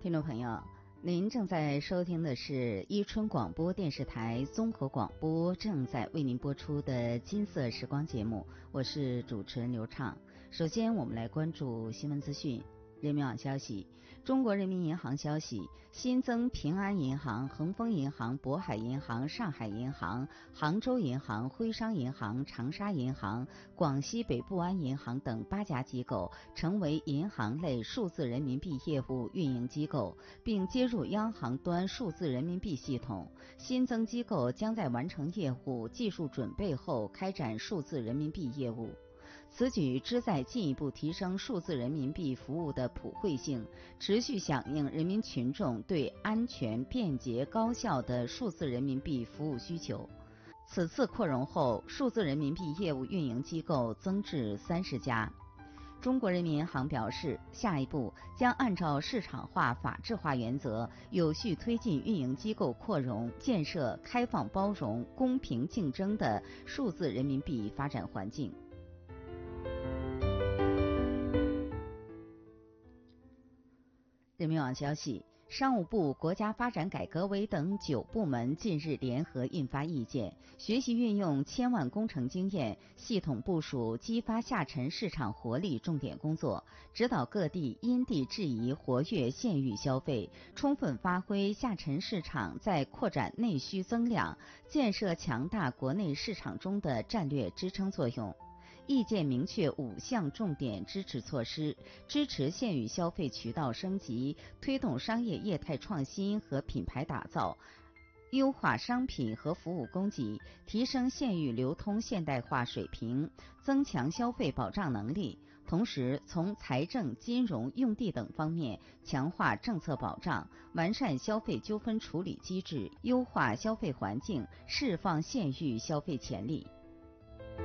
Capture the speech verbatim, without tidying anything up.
听众朋友，您正在收听的是伊春广播电视台综合广播正在为您播出的金色时光节目，我是主持人刘畅。首先我们来关注新闻资讯。人民网消息，中国人民银行消息，新增平安银行、恒丰银行、渤海银行、上海银行、杭州银行、徽商银行、长沙银行、广西北部安银行等八家机构成为银行类数字人民币业务运营机构，并接入央行端数字人民币系统。新增机构将在完成业务技术准备后开展数字人民币业务。此举旨在进一步提升数字人民币服务的普惠性，持续响应人民群众对安全、便捷、高效的数字人民币服务需求。此次扩容后，数字人民币业务运营机构增至三十家。中国人民银行表示，下一步将按照市场化、法治化原则，有序推进运营机构扩容，建设开放、包容、公平竞争的数字人民币发展环境。人民网消息，商务部、国家发展改革委等九部门近日联合印发意见，学习运用千万工程经验，系统部署激发下沉市场活力重点工作，指导各地因地制宜活跃县域消费，充分发挥下沉市场在扩展内需增量、建设强大国内市场中的战略支撑作用。意见明确五项重点支持措施，支持县域消费渠道升级，推动商业业态创新和品牌打造，优化商品和服务供给，提升县域流通现代化水平，增强消费保障能力。同时，从财政、金融、用地等方面强化政策保障，完善消费纠纷处理机制，优化消费环境，释放县域消费潜力。